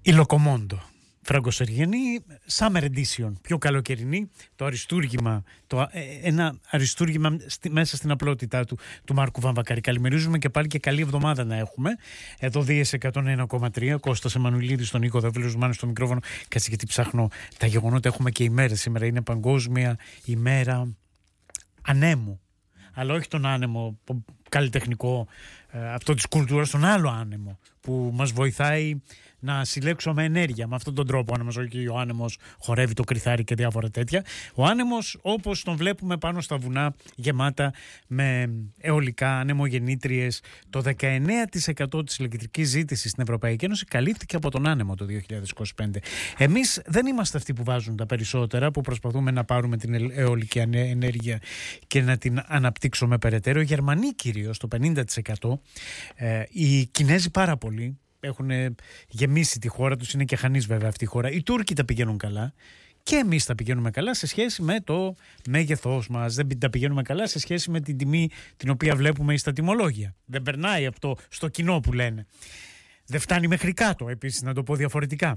Η Λοκομόντο, φραγκοσεργιανή, Summer Edition, πιο καλοκαιρινή, το αριστούργημα, ένα αριστούργημα μέσα στην απλότητά του Μάρκου Βαμβακάρη. Καλημερίζουμε και πάλι και καλή εβδομάδα να έχουμε. Εδώ Δίες 101,3, Κώστας Εμμανουηλίδης στον Νίκο Δαβίλος Μάνος στο μικρόφωνο. Κάτσε γιατί ψάχνω τα γεγονότα, έχουμε και ημέρες σήμερα, είναι Παγκόσμια ημέρα ανέμου. Αλλά όχι τον άνεμο καλλιτεχνικό, αυτό της κουλτούρας, τον άλλο άνεμο που μας βοηθάει να συλλέξουμε ενέργεια. Με αυτόν τον τρόπο ο άνεμος, όχι ο άνεμος χορεύει το κρυθάρι και διάφορα τέτοια. Ο άνεμος όπως τον βλέπουμε πάνω στα βουνά γεμάτα με αιωλικά, ανεμογεννήτριες. Το 19% της ηλεκτρικής ζήτησης στην Ευρωπαϊκή Ένωση καλύφθηκε από τον άνεμο το 2025. Εμείς δεν είμαστε αυτοί που βάζουν τα περισσότερα, που προσπαθούμε να πάρουμε την αιωλική ενέργεια και να την αναπτύξουμε περαιτέρω. Οι Γερμανοί κυρίως, το 50%. Οι Κινέζοι πάρα πολύ. Έχουν γεμίσει τη χώρα τους, είναι και χανής βέβαια αυτή η χώρα. Οι Τούρκοι τα πηγαίνουν καλά και εμείς τα πηγαίνουμε καλά σε σχέση με το μέγεθός μας. Δεν τα πηγαίνουμε καλά σε σχέση με την τιμή την οποία βλέπουμε στα τιμολόγια. Δεν περνάει αυτό στο κοινό που λένε. Δεν φτάνει μέχρι κάτω επίσης, να το πω διαφορετικά.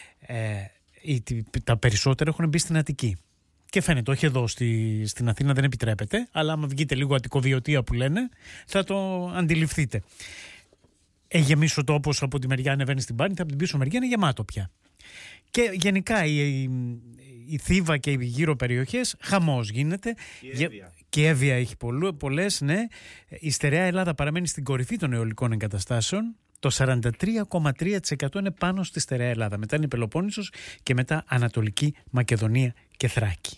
Τα περισσότερα έχουν μπει στην Αττική. Και φαίνεται, όχι εδώ στην Αθήνα δεν επιτρέπεται, αλλά άμα βγείτε λίγο αττικοβιωτία που λένε, θα το αντιληφθείτε. Γεμίσει ο τόπος, από τη μεριά ανεβαίνει στην Πάρνηθα, από την πίσω μεριά είναι γεμάτο πια. Και γενικά η Θήβα και οι γύρω περιοχές, χαμός γίνεται. Και Εύβοια έχει πολλές, ναι. Η στερεά Ελλάδα παραμένει στην κορυφή των αιωλικών εγκαταστάσεων. Το 43,3% είναι πάνω στη στερεά Ελλάδα. Μετά είναι η Πελοπόννησος και μετά Ανατολική Μακεδονία και Θράκη.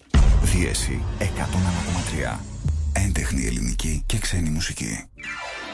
Δίεση 101,3. Έντεχνη ελληνική και ξένη μουσική.